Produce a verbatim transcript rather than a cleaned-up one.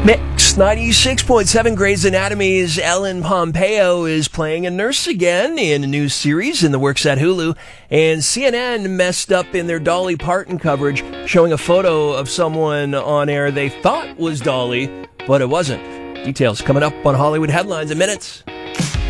Mix ninety-six point seven Grey's Anatomy's Ellen Pompeo is playing a nurse again in a new series in the works at Hulu. And C N N messed up in their Dolly Parton coverage, showing a photo of someone on air they thought was Dolly, but it wasn't. Details coming up on Hollywood Headlines in minutes.